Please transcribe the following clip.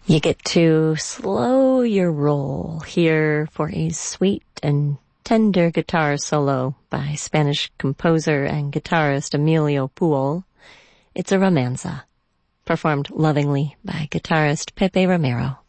You get to slow your roll here for a sweet and tender guitar solo by Spanish composer and guitarist Emilio Pujol. It's a romanza, performed lovingly by guitarist Pepe Romero.